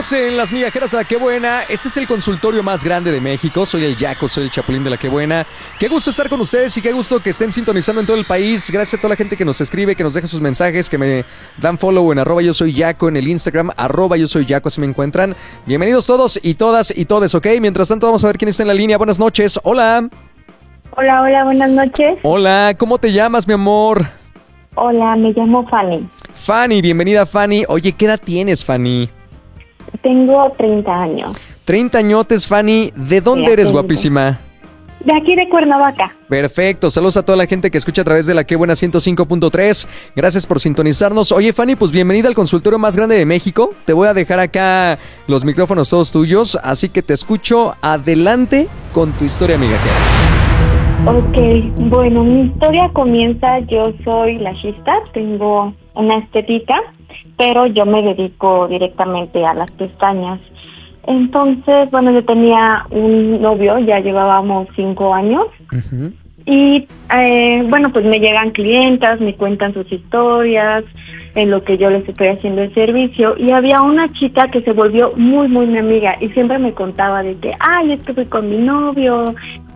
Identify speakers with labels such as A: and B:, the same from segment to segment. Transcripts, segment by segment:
A: Seguimos en Las Migajeras de la Qué Buena. Este es el consultorio más grande de México. Soy el Yaco, soy el Chapulín de la Qué Buena. Qué gusto estar con ustedes y qué gusto que estén sintonizando en todo el país. Gracias a toda la gente que nos escribe, que nos deja sus mensajes, que me dan follow en @yo soy Yaco en el Instagram, @yo soy Yaco, así me encuentran. Bienvenidos todos y todas y todes, ¿ok? Mientras tanto vamos a ver quién está en la línea. Buenas noches. Hola.
B: Hola, hola, buenas noches.
A: Hola, ¿cómo te llamas, mi amor?
B: Hola, me llamo Fanny.
A: Fanny, bienvenida, Fanny. Oye, ¿qué edad tienes, Fanny?
B: Tengo 30 años.
A: 30 añotes, Fanny. ¿De dónde
B: Sí,
A: eres,
B: sí.
A: guapísima?
B: De aquí de Cuernavaca.
A: Perfecto, saludos a toda la gente que escucha a través de la Qué Buena 105.3. Gracias por sintonizarnos. Oye, Fanny, pues bienvenida al consultorio más grande de México. Te voy a dejar acá los micrófonos todos tuyos, así que te escucho. Adelante con tu historia, migajera.
B: Ok, bueno, mi historia comienza, yo soy lashista, tengo una estética, pero yo me dedico directamente a las pestañas. Entonces, bueno, yo tenía un novio, ya llevábamos 5 años.
A: Uh-huh.
B: Y bueno, pues me llegan clientas, me cuentan sus historias, en lo que yo les estoy haciendo el servicio. Y había una chica que se volvió muy, muy mi amiga y siempre me contaba de que, ay, es que fui con mi novio,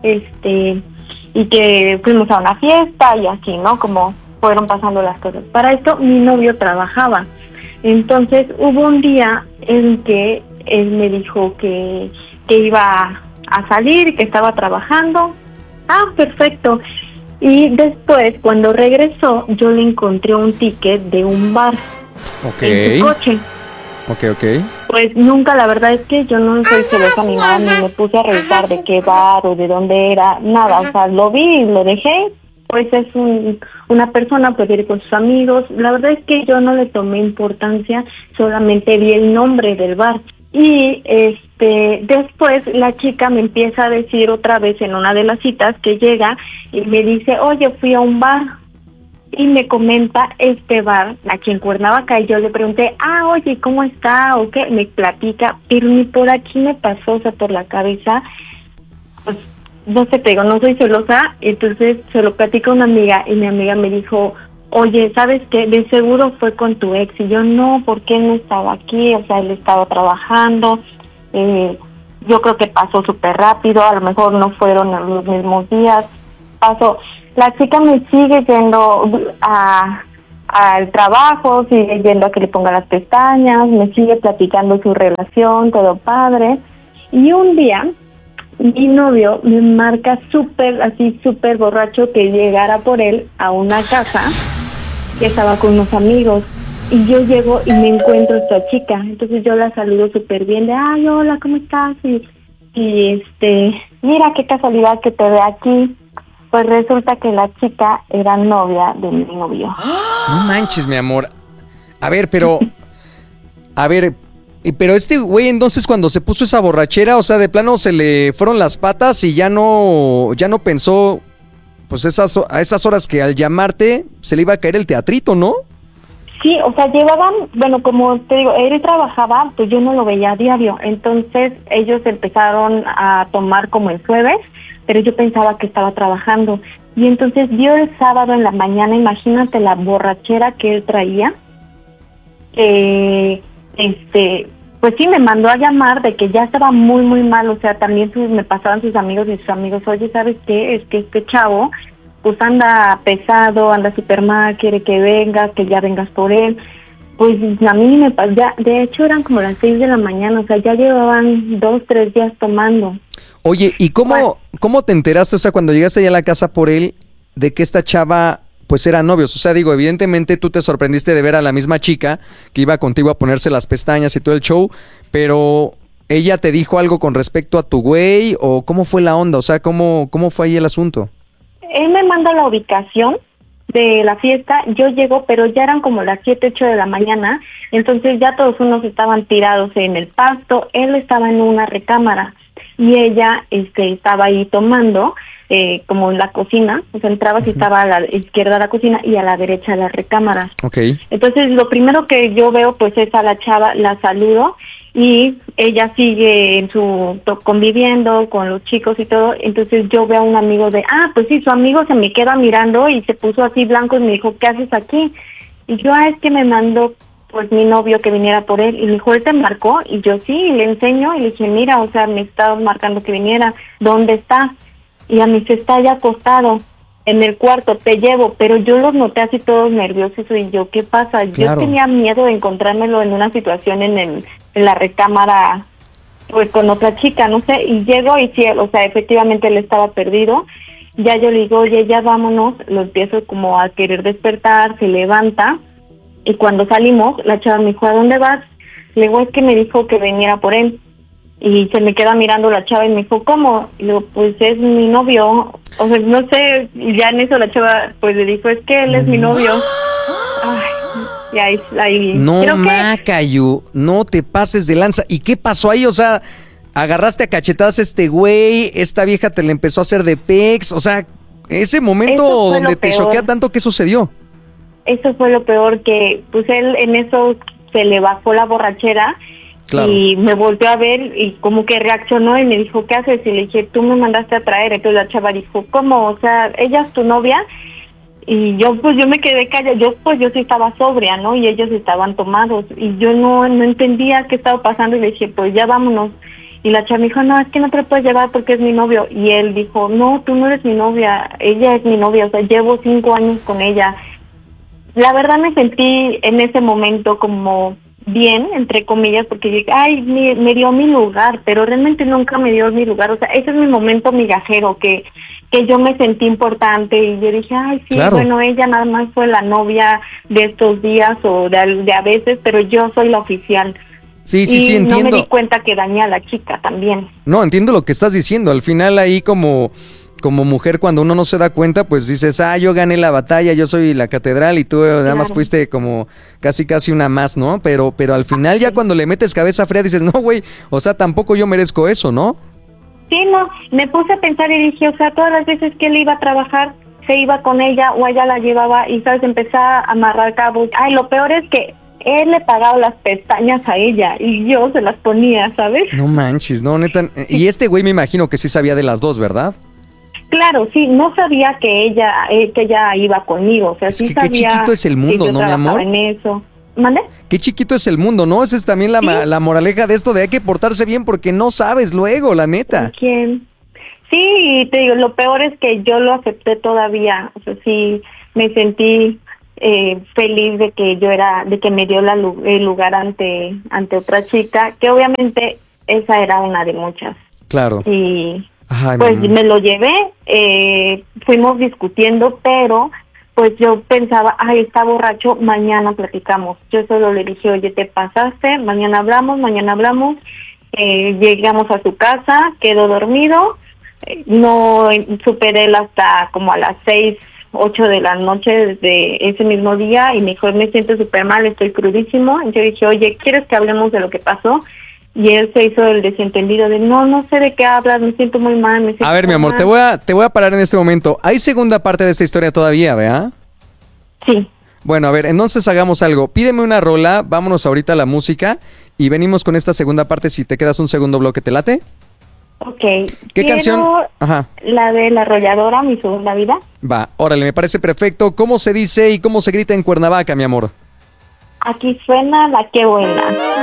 B: y que fuimos a una fiesta y así, ¿no? Como fueron pasando las cosas. Para esto mi novio trabajaba. Entonces hubo un día en que él me dijo que iba a salir, que estaba trabajando. Ah, perfecto. Y después, cuando regresó, yo le encontré un ticket de un bar en su coche.
A: Ok.
B: Pues nunca, la verdad es que yo no soy celosa ni nada, ni me puse a revisar de qué bar o de dónde era, nada. O sea, lo vi y lo dejé. Pues es una persona, puede ir con sus amigos. La verdad es que yo no le tomé importancia, solamente vi el nombre del bar. Y después la chica me empieza a decir otra vez en una de las citas que llega y me dice, oye, fui a un bar. Y me comenta este bar aquí en Cuernavaca y yo le pregunté, oye, ¿cómo está? ¿O qué? Me platica, pero ni por aquí me pasó, o sea, por la cabeza. Pues no sé, te digo, no soy celosa, entonces se lo platica una amiga y mi amiga me dijo, oye, ¿sabes qué? De seguro fue con tu ex. Y yo, no, porque él no estaba aquí, o sea, él estaba trabajando. Yo creo que pasó súper rápido, a lo mejor no fueron en los mismos días. Pasó. La chica me sigue yendo al trabajo, sigue yendo a que le ponga las pestañas, me sigue platicando su relación, todo padre. Y un día mi novio me marca súper borracho que llegara por él a una casa que estaba con unos amigos. Y yo llego y me encuentro a esta chica. Entonces yo la saludo súper bien de, ay, hola, ¿cómo estás? Y mira qué casualidad que te ve aquí. Pues resulta que la chica era novia de mi novio.
A: No manches, mi amor. A ver, pero este güey entonces cuando se puso esa borrachera, o sea, de plano se le fueron las patas y ya no pensó, pues a esas horas que al llamarte se le iba a caer el teatrito, ¿no?
B: Sí, o sea, llevaban, bueno, como te digo, él trabajaba, pues yo no lo veía a diario. Entonces ellos empezaron a tomar como el jueves, pero yo pensaba que estaba trabajando. Y entonces vio el sábado en la mañana, imagínate la borrachera que él traía. Pues sí, me mandó a llamar de que ya estaba muy, muy mal. O sea, también me pasaban sus amigos y sus amigos, oye, ¿sabes qué? Es que este chavo, pues anda pesado, anda súper mal, quiere que vengas, que ya vengas por él. Pues a mí me pasó, de hecho eran como las 6 de la mañana, o sea, ya llevaban 2, 3 días tomando.
A: Oye, ¿y cómo te enteraste, o sea, cuando llegaste allá a la casa por él, de que esta chava, pues eran novios? O sea, digo, evidentemente tú te sorprendiste de ver a la misma chica que iba contigo a ponerse las pestañas y todo el show, pero ¿ella te dijo algo con respecto a tu güey o cómo fue la onda? O sea, ¿cómo fue ahí el asunto?
B: Él me manda la ubicación de la fiesta, yo llego, pero ya eran como las 7, 8 de la mañana, entonces ya todos unos estaban tirados en el pasto, él estaba en una recámara y ella estaba ahí tomando, como en la cocina, o sea, entrabas y estaba a la izquierda la cocina y a la derecha la recámara.
A: Okay.
B: Entonces lo primero que yo veo pues es a la chava, la saludo y ella sigue en conviviendo con los chicos y todo. Entonces yo veo a un amigo pues sí, su amigo se me queda mirando y se puso así blanco y me dijo, ¿qué haces aquí? Y yo, es que me mandó pues mi novio que viniera por él. Y me dijo, ¿él te marcó? Y yo sí, y le enseño y le dije, mira, o sea, me estaba marcando que viniera, ¿dónde está? Y a mí se está ya acostado en el cuarto, te llevo, pero yo los noté así todos nerviosos y yo, ¿qué pasa?
A: Claro.
B: Yo tenía miedo de encontrármelo en una situación en la recámara, pues con otra chica, no sé, y llego y sí, o sea, efectivamente él estaba perdido. Ya yo le digo, oye, ya vámonos, lo empiezo como a querer despertar, se levanta, y cuando salimos, la chava me dijo, ¿a dónde vas? Le digo, es que me dijo que viniera por él. Y se me queda mirando la chava y me dijo, ¿cómo? Y le digo, pues es mi novio. O sea, no sé, y ya en eso la chava pues le dijo, es que él es mi novio. Ay, y ahí
A: No,
B: creo que
A: Macayu, no te pases de lanza. ¿Y qué pasó ahí? O sea, agarraste a cachetadas a este güey, esta vieja te le empezó a hacer de pex. O sea, ese momento
B: Eso fue
A: donde
B: lo
A: te
B: peor.
A: choquea tanto, ¿qué sucedió?
B: eso fue lo peor, que pues él en eso se le bajó la borrachera.
A: Claro.
B: Y me volvió a ver y como que reaccionó y me dijo, ¿qué haces? Y le dije, tú me mandaste a traer. Entonces la chava dijo, ¿cómo? O sea, ¿ella es tu novia? Y yo me quedé callada. Yo sí estaba sobria, ¿no? Y ellos estaban tomados. Y yo no entendía qué estaba pasando y le dije, pues ya vámonos. Y la chava me dijo, no, es que no te lo puedes llevar porque es mi novio. Y él dijo, no, tú no eres mi novia, ella es mi novia. O sea, llevo 5 años con ella. La verdad me sentí en ese momento como bien, entre comillas, porque dije, ay, me dio mi lugar, pero realmente nunca me dio mi lugar. O sea, ese es mi momento migajero, que yo me sentí importante y yo dije, ay, sí,
A: Claro.
B: bueno, ella nada más fue la novia de estos días o de a veces, pero yo soy la oficial.
A: Sí, sí,
B: y
A: sí, entiendo.
B: no me di cuenta que dañé a la chica también.
A: No, entiendo lo que estás diciendo. Al final ahí como mujer, cuando uno no se da cuenta, pues dices, yo gané la batalla, yo soy la catedral y tú nada más
B: Claro.
A: fuiste como casi una más, ¿no? Pero al final ya cuando le metes cabeza fría dices, no, güey, o sea, tampoco yo merezco eso, ¿no?
B: Sí, no, me puse a pensar y dije, o sea, todas las veces que él iba a trabajar, se iba con ella o ella la llevaba y, ¿sabes? Empezaba a amarrar cabos. Ay, lo peor es que él le pagaba las pestañas a ella y yo se las ponía, ¿sabes?
A: No manches, no, neta. Y este güey me imagino que sí sabía de las dos, ¿verdad?
B: Claro, sí, no sabía que ella iba conmigo, o sea,
A: Es
B: sí
A: que qué
B: sabía
A: chiquito es el mundo,
B: que yo
A: ¿no, mi
B: trabajaba
A: amor?
B: en eso. ¿Mande?
A: Qué chiquito es el mundo, ¿no? Esa es también la,
B: Sí.
A: la moraleja de esto de hay que portarse bien porque no sabes luego, la neta.
B: ¿Quién? Sí, y te digo, lo peor es que yo lo acepté todavía, o sea, sí, me sentí feliz de que me dio el lugar ante otra chica, que obviamente esa era una de muchas.
A: Claro.
B: Y
A: Ay,
B: pues
A: mamá.
B: me lo llevé, fuimos discutiendo, pero pues yo pensaba, ay, está borracho, mañana platicamos. Yo solo le dije, oye, te pasaste, mañana hablamos. Llegamos a su casa, quedó dormido, no supe de él hasta como a las 6, 8 de la noche de ese mismo día y me dijo, me siento súper mal, estoy crudísimo. Y yo dije, oye, ¿quieres que hablemos de lo que pasó? Y él se hizo el desentendido de, no sé de qué hablas, me siento muy mal, me siento
A: A ver, mi
B: muy
A: amor,
B: mal.
A: te voy a parar en este momento. Hay segunda parte de esta historia todavía, ¿verdad?
B: Sí,
A: Bueno, a ver, entonces hagamos algo. Pídeme una rola, vámonos ahorita a la música y venimos con esta segunda parte si te quedas un segundo bloque, ¿te late?
B: ok.
A: ¿Qué
B: Quiero
A: canción? Ajá.
B: La de La Arrolladora, Mi Segunda Vida.
A: Va, órale, me parece perfecto. ¿Cómo se dice y cómo se grita en Cuernavaca, mi amor?
B: Aquí suena La Qué Buena.